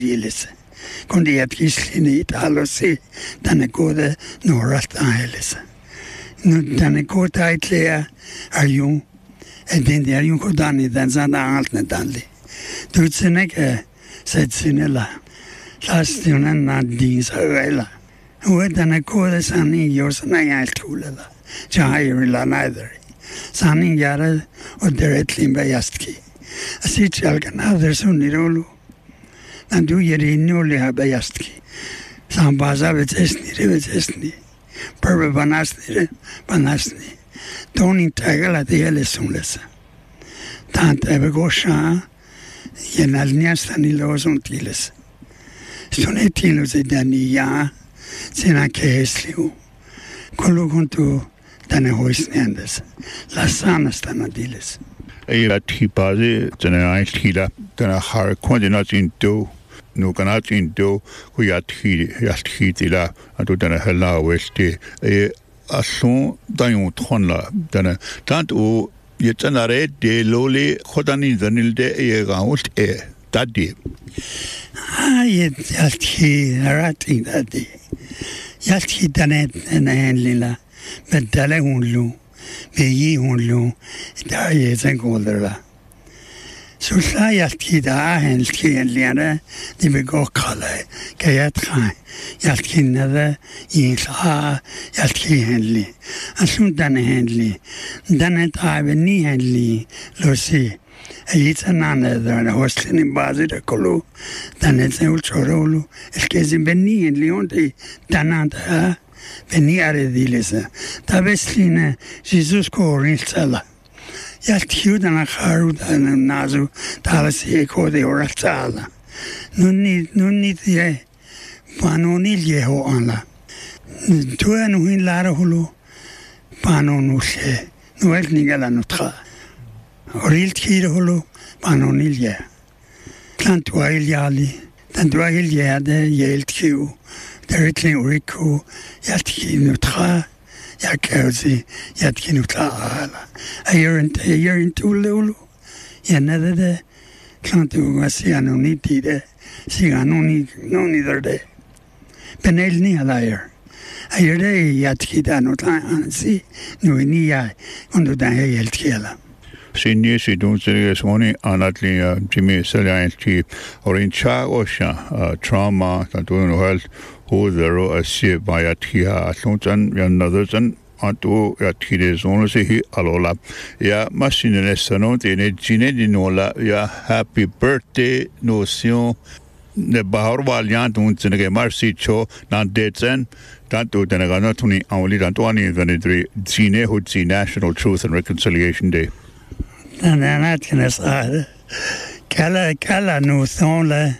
Dilis. Kundi jätkisli italosi tänne kuude nuorasta ailes. Nyt tänne kuude aitlea arjun. Edin de arjun kudani den sana altne danli. Tutseneke setsinela. Lastionen nadin saela. Hoe tänne kuude sani josna jältuulela. Jairilla näideri. Sani jara och deretlin bejastki. Asitjalkan hade sunnirolu. Nandu yerinuli habejastki. Sambaza vetsesni. Perbe banasni. Tonin tagala de elesunlesa. Tant ebegosha yenalniastani losuntiles. Sonetilo zedania sena kesliu. Koluguntu tane hoisnendes. Lasanas tanadiles. At he bazi tana aishila tana har kwandinat in do no kanat in do ku yat hi tila atu tana hala westi ason dayon tronla tana tant o yetanare de loli khodani zanilde e gaut e tadi yat hi arati tadi yat hi tanet enlila bedale hunlu Beyi hunlu, da yezen kolderla. Susla yalki da henlki enliane, di bego kale, kayat khain. Yalki nada yinkha, yalki henli. Asun dan henli, danet aveni henli, losi. Ayitana da hoslini bazi da kolu, danet se ulchorolu, elkezi beni henli onti danata. Veniare dilese. Da veslina Jesus korin sala. Yaltiudana kharudana nazu talasi kode oratsala. Nunni tie panoni jeho anla. Tuanu hin lara hulu panonu se. Nuel nigala nutra. Oril tire hulu panoni je. Tantua iliali. Tantua iliade yeltkiu. Derritling Rico, Yatki Nutra, Yakauzi, Yatki Nutra, a year into Lulu, Yanada, Clantu Wasiano Nitide, Siganoni, no neither day. Benelni a liar. A year day Yatki Danuta, and see, Nuinia, under the Yelkiela. Senior si don't say one anatli Jimmy Salianti or in Cha Osha trauma that don't health who there a see by a tia Atlantan another than Anto Yatide only say he alola. Ya Massinessano in Gine di Nola, ya happy birthday notion. The Bahar Valiant unzenge Marsi Cho, not dead and Tanto Tenaganatuni, only Antoine 23, Gine Hutzi National Truth and Reconciliation Day. Nanatkinasade. Kala nu thonle.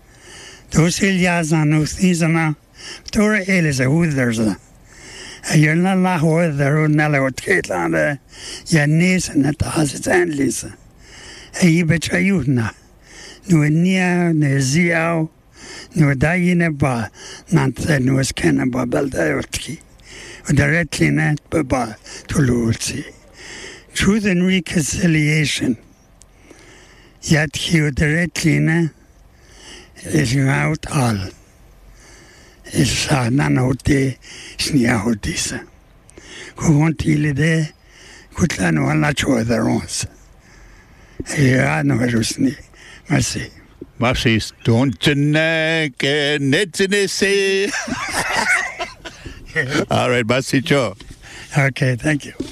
Dosiljaza nu thizana. Tora elisa hudderza. You're not la hoder nella ketlande. Ya nesen at hazit endlisa. Ei betjayuna. Nu nia ne ziao. Nu dayine ba. Nante nu skena ba beldayotki. Directly net ba tululsi. Truth and reconciliation. Yet he directly is out all. Is nanote sniahotisa. Who want to de Kutlano alla choa the rons. Yeah, no rusni. Merci. Merci, don't netzinese. All right, merci, Joe. Okay, thank you.